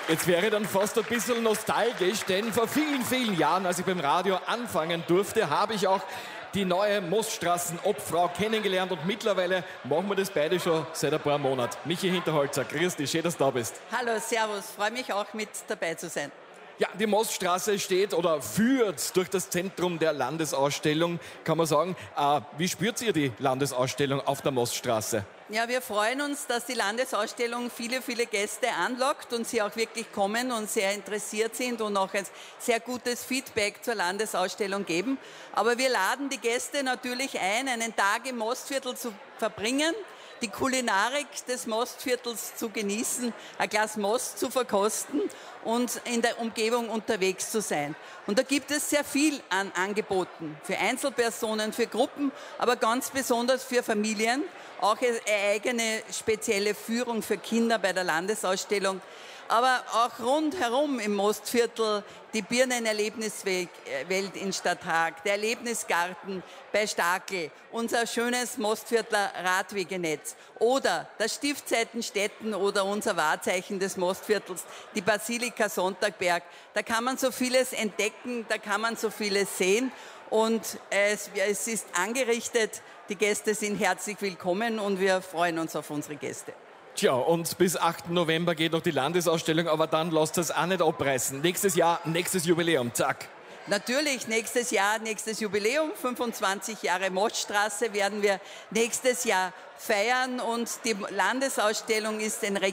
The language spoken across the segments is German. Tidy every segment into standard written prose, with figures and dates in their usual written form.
Jetzt wäre dann fast ein bisschen nostalgisch, denn vor vielen, vielen Jahren, als ich beim Radio anfangen durfte, habe ich auch die neue Moststraßen-Obfrau kennengelernt und mittlerweile machen wir das beide schon seit ein paar Monaten. Michi Hinterholzer, grüß dich, schön, dass du da bist. Hallo, servus, freue mich auch mit dabei zu sein. Ja, die Moststraße steht oder führt durch das Zentrum der Landesausstellung, kann man sagen. Wie spürt ihr die Landesausstellung auf der Moststraße? Ja, wir freuen uns, dass die Landesausstellung viele, viele Gäste anlockt und sie auch wirklich kommen und sehr interessiert sind und auch ein sehr gutes Feedback zur Landesausstellung geben. Aber wir laden die Gäste natürlich ein, einen Tag im Mostviertel zu verbringen, die Kulinarik des Mostviertels zu genießen, ein Glas Most zu verkosten und in der Umgebung unterwegs zu sein. Und da gibt es sehr viel an Angeboten für Einzelpersonen, für Gruppen, aber ganz besonders für Familien. Auch eine eigene spezielle Führung für Kinder bei der Landesausstellung. Aber auch rundherum im Mostviertel die Birnenerlebniswelt in Stadthag, der Erlebnisgarten bei Stakel, unser schönes Mostviertler Radwegenetz oder das Stift Seitenstetten oder unser Wahrzeichen des Mostviertels, die Basilika Sonntagberg. Da kann man so vieles entdecken, da kann man so vieles sehen und es ist angerichtet. Die Gäste sind herzlich willkommen und wir freuen uns auf unsere Gäste. Tja, und bis 8. November geht noch die Landesausstellung, aber dann lasst es auch nicht abreißen. Nächstes Jahr, nächstes Jubiläum, zack. Natürlich, nächstes Jahr, nächstes Jubiläum, 25 Jahre Moststraße werden wir nächstes Jahr feiern und die Landesausstellung ist ein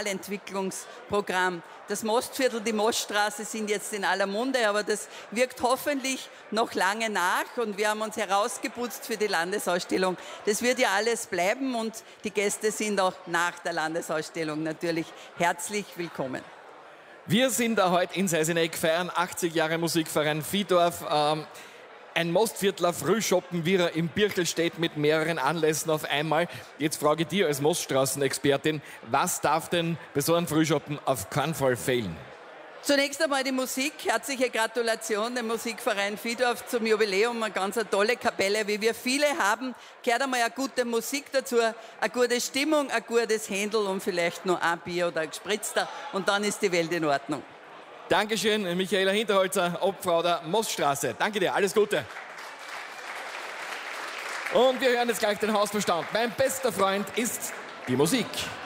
Regionalentwicklungsprogramm. Das Mostviertel, die Moststraße sind jetzt in aller Munde, aber das wirkt hoffentlich noch lange nach und wir haben uns herausgeputzt für die Landesausstellung. Das wird ja alles bleiben und die Gäste sind auch nach der Landesausstellung natürlich herzlich willkommen. Wir sind da heute in Seiseneck, feiern 80 Jahre Musikverein Vihdorf. Ein Mostviertler Frühschoppen, wie er im Birchel steht, mit mehreren Anlässen auf einmal. Jetzt frage ich dir als Moststraßenexpertin, was darf denn bei so einem Frühschoppen auf keinen Fall fehlen? Zunächst einmal die Musik. Herzliche Gratulation dem Musikverein Vihdorf zum Jubiläum. Eine ganz tolle Kapelle, wie wir viele haben. Gehört einmal eine gute Musik dazu, eine gute Stimmung, ein gutes Händel und vielleicht noch ein Bier oder ein Gespritzter. Und dann ist die Welt in Ordnung. Dankeschön, Michaela Hinterholzer, Obfrau der Moststraße. Danke dir, alles Gute. Und wir hören jetzt gleich den Hausverstand. Mein bester Freund ist die Musik.